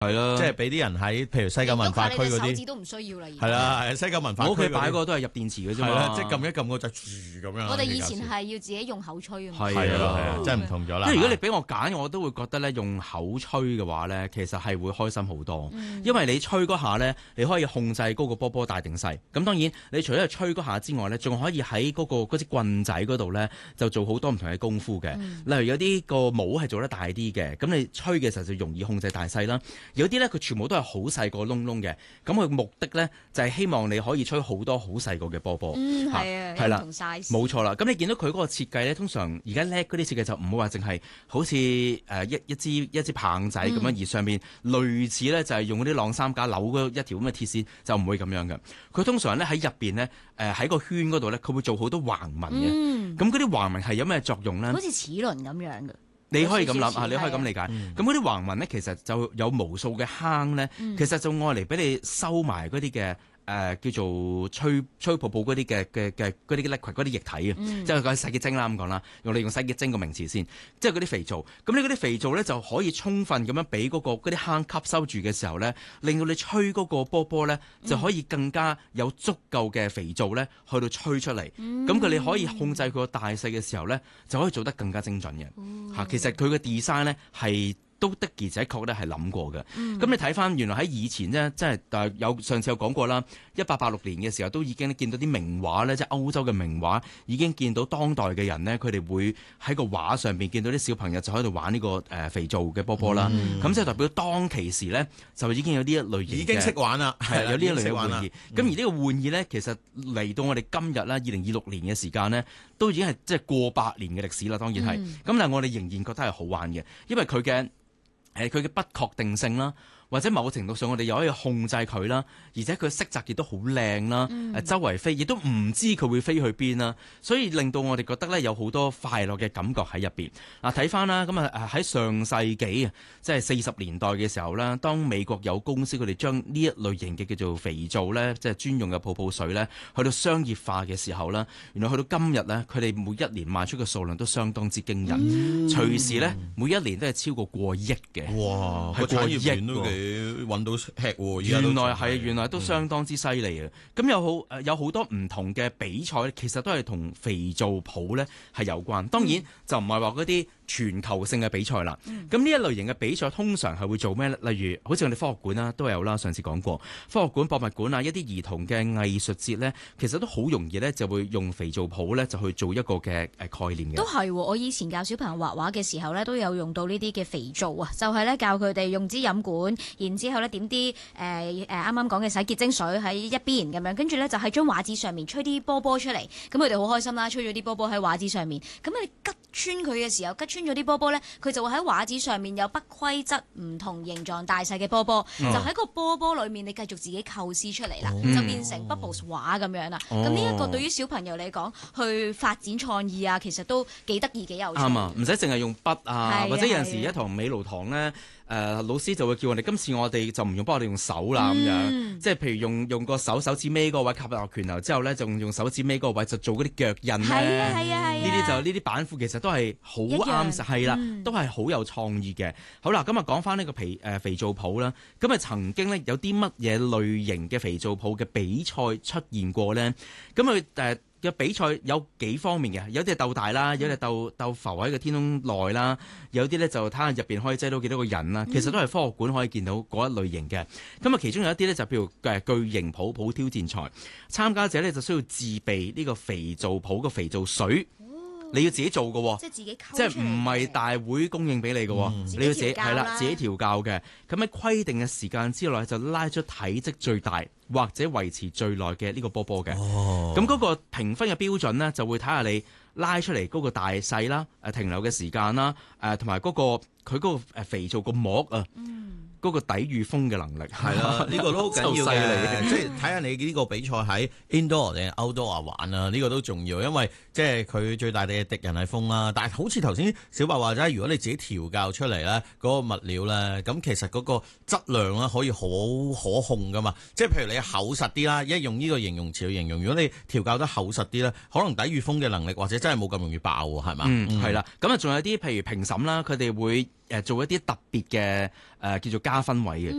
係啦， 即係俾啲人喺譬如西九文化區嗰啲， 手指都唔需要啦。 係啦，西九文化區我屋企擺個都係入電池嘅啫嘛， 即係撳一撳個就咁樣。 我哋以前係要自己用口吹啊嘛。 係啊， 真係唔同咗啦。 即係如果你俾我揀，我都會覺得咧用口吹嘅話咧，其實係會開心好多。因為你吹嗰下咧，你可以控制嗰個波波大定細。咁當然，你除咗吹嗰下之外咧，仲可以喺嗰支棍仔嗰度咧，就做好多唔同嘅功夫嘅。例如有啲個帽係做得大啲嘅，咁你吹嘅時候就容易控制大細啦。有啲咧佢全部都係好細個窿窿嘅，咁佢目的咧就係希望你可以吹好多好細個嘅波波。 係啦， 冇錯啦。咁你見到佢嗰個設計咧，通常而家叻嗰啲設計就唔會話淨係好似一支棒仔咁樣，而上面類似咧就係用嗰啲晾衫架扭嗰一條咁嘅鐵線，就唔會咁樣嘅。佢通常咧喺入邊咧，喺個圈嗰度咧，佢會做好多橫紋嘅。咁嗰啲橫紋係有咩作用咧？ 好似齒輪咁樣嘅。 你可以咁諗啊，你可以咁理解。咁嗰啲橫紋咧，其實就有無數嘅坑咧，其實就愛嚟俾你收埋嗰啲嘅叫做吹泡泡嗰啲嘅嗰啲 liquid 嗰啲液體啊，即係個洗潔精啦咁講啦，用洗潔精個名詞先，即係嗰啲肥皂。咁你嗰啲肥皂咧就可以充分咁樣俾嗰啲坑吸收住嘅時候咧，令到你吹嗰個波波咧就可以更加有足夠嘅肥皂咧去到吹出嚟。咁佢你可以控制佢個大細嘅時候咧，就可以做得更加精準嘅。其實佢嘅 design 咧係都的而且確咧係諗過嘅。咁你睇翻原來喺以前呢，即係有上次有講過啦，1886年嘅時候都已經見到啲名畫咧，即係歐洲嘅名畫已經見到當代嘅人呢，佢哋會喺個畫上邊見到啲小朋友就喺度玩呢個肥皂嘅波波啦。咁即係代表當其時呢，就已經有呢一類型嘅， 已經識玩啦， 係有呢一類嘅玩意。咁而呢個玩意呢，其實嚟到我哋今日啦，2026年嘅時間呢，都已經係即係過百年嘅歷史啦。當然係，咁但係我哋仍然覺得係好玩嘅，因為佢嘅不確定性啦，或者某個程度上我哋又可以控制佢啦，而且佢色澤亦都好靚啦，周圍飛亦都唔知佢會飛去邊啦，所以令到我哋覺得咧有好多快樂嘅感覺喺入邊。嗱，睇翻啦，咁喺上世紀啊，即係40年代嘅時候啦，當美國有公司佢哋將呢一類型嘅叫做肥皂咧，即係專用嘅泡泡水咧，去到商業化嘅時候啦，原來去到今日咧，佢哋每一年賣出嘅數量都相當之驚人，隨時咧每一年都係超過億嘅。 哇！ 係過億喎。揾到吃喎， 原來都相當之犀利啊！咁有好多唔同嘅比賽，其實都係同肥皂泡咧係有關。當然就唔係話嗰啲全球性嘅比賽啦。咁呢一類型嘅比賽通常係會做咩咧？例如好似我哋科學館啦，都有啦，上次講過科學館、博物館啊，一啲兒童嘅藝術節咧，其實都好容易咧就會用肥皂泡咧就去做一個嘅概念嘅。 都係，我以前教小朋友畫畫嘅時候咧，都有用到呢啲嘅肥皂啊，就係咧教佢哋用支飲管。然之後咧點啲啱啱講嘅洗潔精水喺一邊咁樣，跟住咧就喺張畫紙上面吹啲波波出嚟，咁佢哋好開心啦，吹咗啲波波喺畫紙上面，咁你吉穿佢嘅時候，吉穿咗啲波波咧，佢就會喺畫紙上面有不規則唔同形狀大細嘅波波，就喺個波波裏面你繼續自己構思出嚟啦，就變成 bubbles 畫咁樣啦。咁呢一個對於小朋友嚟講，去發展創意啊，其實都幾得意幾有趣。 啱啊，唔使淨係用筆啊，或者有陣時一堂美勞堂咧。老師就會叫我哋今次我哋就唔用幫我哋用手啦咁樣，即係譬如用個手指尾嗰個位吸落拳頭之後咧，就用手指尾嗰個位就做嗰啲腳印咧。呢啲板斧其實都係好啱，係啦，都係好有創意嘅。好啦，咁啊講翻呢個肥皂泡啦，咁啊曾經咧有啲乜嘢類型嘅肥皂泡嘅比賽出現過咧？咁佢嘅比賽有幾方面嘅，有啲係鬥大啦，有啲係鬥浮喺個天空內啦，有啲咧就睇下入邊可以擠到幾多個人啦。其實都係科學館可以見到嗰一類型嘅。咁啊，其中有一啲咧就譬如巨型泡泡挑戰賽，參加者咧就需要自備呢個肥皂泡嘅肥皂水。你要自己做嘅喎， 即係自己溝， 即係唔係大會供應俾你嘅喎，你要自己係啦，自己調教嘅。咁喺規定嘅時間之內就拉出體積最大或者維持最耐嘅呢個波波嘅。咁嗰個評分嘅標準呢，就會睇下你拉出嚟嗰個大細啦，停留嘅時間啦，同埋嗰個佢嗰個肥皂個膜啊。嗰個抵禦風嘅能力係啦，呢個都好緊要嘅，即係睇下你呢個比賽喺 indoor 定係 outdoor 玩啊，呢個都重要，因為即係佢最大嘅敵人係風啦。但係好似頭先小白話齋，如果你自己調教出嚟咧，嗰個物料咧，咁其實嗰個質量咧可以好可控噶嘛。即係譬如你厚實啲啦，一用呢個形容詞去形容，如果你調教得厚實啲咧，可能抵禦風嘅能力或者真係冇咁容易爆喎，係嘛？ 係啦，咁啊仲有啲譬如評審啦，佢哋會做一啲特別嘅叫做加分位嘅。